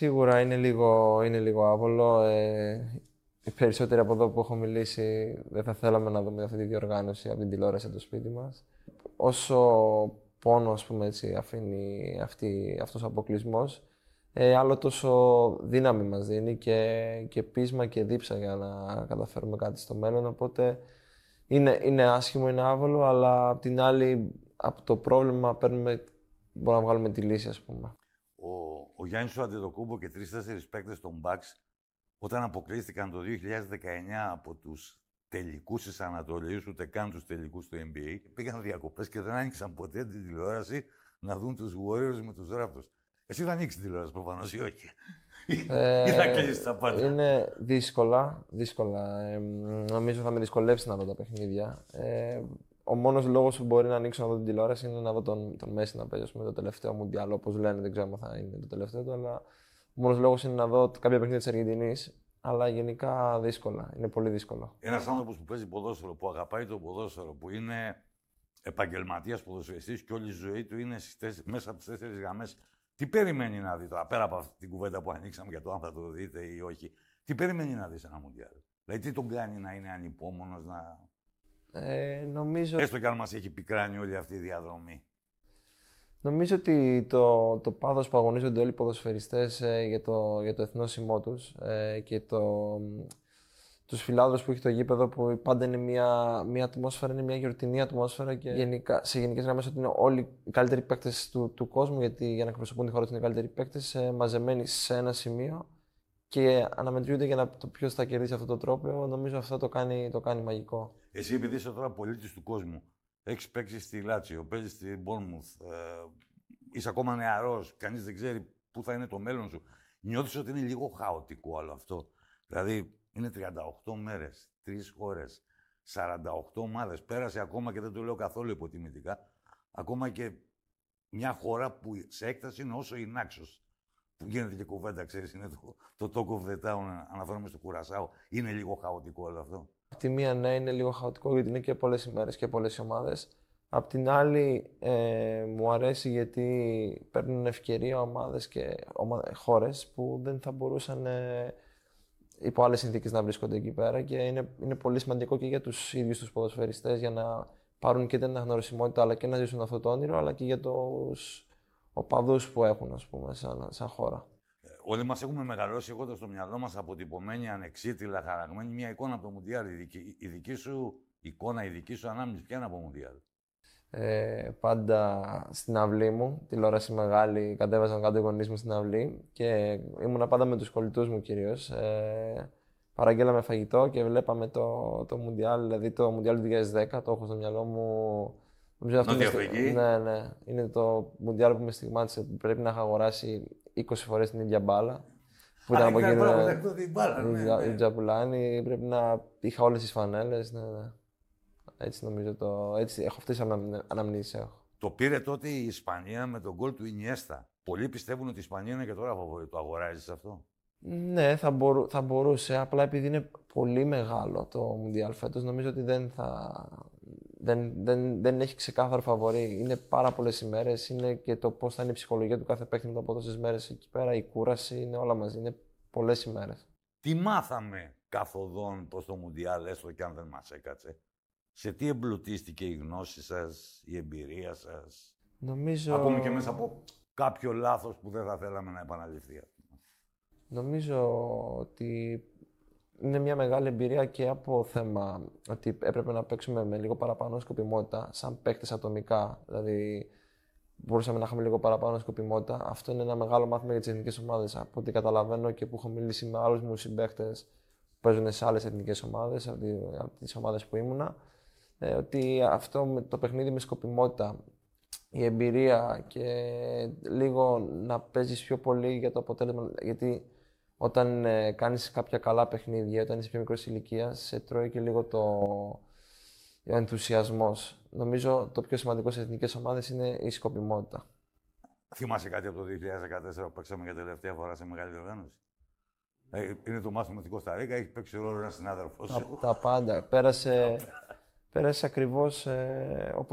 Σίγουρα είναι λίγο άβολο. Οι περισσότεροι από εδώ που έχω μιλήσει δεν θα θέλαμε να δούμε αυτή τη διοργάνωση από την τηλεόραση από το σπίτι μας. Όσο πόνο, ας πούμε, έτσι, αφήνει αυτός ο αποκλεισμός, άλλο τόσο δύναμη μας δίνει και πείσμα και δίψα για να καταφέρουμε κάτι στο μέλλον. Οπότε είναι άσχημο, είναι άβολο, αλλά απ' την άλλη, από το πρόβλημα μπορούμε να βγάλουμε τη λύση, ας πούμε. Ο Γιάννης ο Αντετοκούμπο και 3-4 παίκτες των Bucks, όταν αποκλείστηκαν το 2019 από τους τελικούς της Ανατολής, ούτε καν τους τελικούς του NBA, πήγαν διακοπές και δεν άνοιξαν ποτέ την τηλεόραση να δουν τους Warriors με τους Raptors. Εσύ θα ανοίξεις την τηλεόραση προφανώς ή όχι? Ή θα κλείσεις τα πάντα? Είναι δύσκολα. Νομίζω θα με δυσκολεύσει να δω τα παιχνίδια. Ο μόνος λόγος που μπορεί να ανοίξω να δω την τηλεόραση είναι να δω τον Μέση να παίζει με το τελευταίο Μουντιάλ. Όπως λένε, δεν ξέρω αν θα είναι το τελευταίο του, αλλά ο μόνος λόγος είναι να δω κάποια παιχνίδια της Αργεντινής. Αλλά γενικά δύσκολα. Είναι πολύ δύσκολο. Ένας άνθρωπος που παίζει ποδόσφαιρο, που αγαπάει το ποδόσφαιρο, που είναι επαγγελματίας ποδοσφαιριστής και όλη η ζωή του είναι μέσα από τις 4 γραμμές. Τι περιμένει να δει τώρα, πέρα από αυτή την κουβέντα που ανοίξαμε για το αν θα το δείτε ή όχι, τι περιμένει να δει σε ένα Μουντιάλ? Δηλαδή, τι τον κάνει να είναι ανυπόμονος, να. Νομίζω... Έστω κι αν μας έχει πικράνει όλη αυτή η διαδρομή. Νομίζω ότι το πάθος που αγωνίζονται όλοι οι ποδοσφαιριστές για το εθνόσημό τους και τους φιλάδους που έχει το γήπεδο, που πάντα είναι μια ατμόσφαιρα, είναι μια γιορτινή ατμόσφαιρα και γενικά, σε γενικές γραμμές ότι είναι όλοι οι καλύτεροι παίκτες του κόσμου, γιατί για να εκπροσωπούν τη χώρα τους είναι οι καλύτεροι παίκτες, μαζεμένοι σε ένα σημείο και αναμετριούνται για το ποιος θα κερδίσει αυτό το τρόπαιο. Νομίζω αυτό το κάνει μαγικό. Εσύ, επειδή είσαι τώρα πολίτης του κόσμου, έχεις παίξει στη Λάτσιο, παίζεις στη Μπόρνμουθ, είσαι ακόμα νεαρός, κανείς δεν ξέρει πού θα είναι το μέλλον σου. Νιώθεις ότι είναι λίγο χαοτικό όλο αυτό? Δηλαδή, είναι 38 μέρες, 3 χώρες, 48 ομάδες. Πέρασε ακόμα, και δεν το λέω καθόλου υποτιμητικά, ακόμα και μια χώρα που σε έκταση είναι όσο η Νάξος. Που γίνεται και κουβέντα, ξέρεις, είναι το Talk of the Town, αναφέρομαι στο Κουρασάο. Είναι λίγο χαοτικό όλο αυτό? Απ' τη μία, ναι, είναι λίγο χαοτικό γιατί είναι και πολλές ημέρες και πολλές ομάδες. Απ' την άλλη, μου αρέσει γιατί παίρνουν ευκαιρία ομάδες και χώρες που δεν θα μπορούσαν υπό άλλες συνθήκες να βρίσκονται εκεί πέρα, και είναι πολύ σημαντικό και για τους ίδιους τους ποδοσφαιριστές για να πάρουν και την αναγνωρισιμότητα αλλά και να ζήσουν αυτό το όνειρο, αλλά και για τους οπαδούς που έχουν, ας πούμε, σαν χώρα. Όλοι μας έχουμε μεγαλώσει έχοντας στο μυαλό μας αποτυπωμένη, ανεξίτηλα, χαραγμένη μια εικόνα από το Μουντιάλ. Η δική σου εικόνα, η δική σου ανάμνηση, ποια είναι από Μουντιάλ? Πάντα στην αυλή μου, τηλεόραση μεγάλη, κατέβαζαν κάτω οι γονείς μου στην αυλή και ήμουνα πάντα με τους κολλητούς μου κυρίως. Παραγγέλαμε φαγητό και βλέπαμε το Μουντιάλ, δηλαδή το Μουντιάλ του 2010, το έχω στο μυαλό μου. Νότια Αφρική. Ναι. Είναι το Μουντιάλ που με στιγμάτισε. Πρέπει να είχα αγοράσει 20 φορές την ίδια μπάλα. Που ήταν από εκεί η Τζαπουλάνη. Πρέπει να είχα όλες τις φανέλες. Ναι. Έτσι νομίζω έτσι έχω αυτές τις αναμνήσεις έχω. Το πήρε τότε η Ισπανία με τον γκολ του Ινιέστα. Πολλοί πιστεύουν ότι η Ισπανία είναι και τώρα φαβορί. Το αγοράζεις αυτό? Ναι, θα μπορούσε. Απλά επειδή είναι πολύ μεγάλο το Μουντιάλ φέτος, νομίζω ότι δεν έχει ξεκάθαρο φαβορί. Είναι πάρα πολλές ημέρες. Είναι και το πώς θα είναι η ψυχολογία του κάθε παίκτη μετά από τόσες μέρες εκεί πέρα. Η κούραση, είναι όλα μαζί. Είναι πολλές ημέρες. Τι μάθαμε καθοδόν προς το Μουντιάλ, έστω και αν δεν μας έκατσε? Σε τι εμπλουτίστηκε η γνώση σας, η εμπειρία σας? Νομίζω... Ακόμη και μέσα από κάποιο λάθος που δεν θα θέλαμε να επαναληφθεί. Νομίζω ότι είναι μια μεγάλη εμπειρία και από θέμα ότι έπρεπε να παίξουμε με λίγο παραπάνω σκοπιμότητα, σαν παίκτες ατομικά. Δηλαδή, μπορούσαμε να είχαμε λίγο παραπάνω σκοπιμότητα. Αυτό είναι ένα μεγάλο μάθημα για τις εθνικές ομάδες. Από ό,τι καταλαβαίνω και που έχω μιλήσει με άλλους μου συμπαίκτες που παίζουν σε άλλες εθνικές ομάδες, από τις ομάδες που ήμουνα, ότι αυτό με το παιχνίδι με σκοπιμότητα, η εμπειρία και λίγο να παίζεις πιο πολύ για το αποτέλεσμα. Γιατί όταν κάνεις κάποια καλά παιχνίδια, όταν είσαι πιο μικρός ηλικίας, σε τρώει και λίγο ο ενθουσιασμός. Νομίζω το πιο σημαντικό σε εθνικές ομάδες είναι η σκοπιμότητα. Θυμάσαι κάτι από το 2014 που παίξαμε για τελευταία φορά σε μεγάλη διοργάνωση? Είναι το μάθημα με την Κωνσταντίνα, έχει παίξει ρόλο ένας συνάδελφος σου? Τα πάντα. Πέρασε ακριβώς